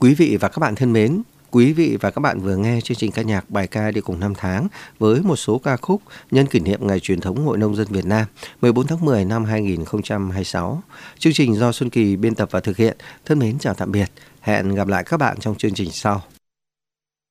Quý vị và các bạn thân mến, quý vị và các bạn vừa nghe chương trình ca nhạc bài ca đi cùng năm tháng với một số ca khúc nhân kỷ niệm Ngày truyền thống Hội nông dân Việt Nam 14 tháng 10 năm 2026. Chương trình do Xuân Kỳ biên tập và thực hiện. Thân mến chào tạm biệt. Hẹn gặp lại các bạn trong chương trình sau.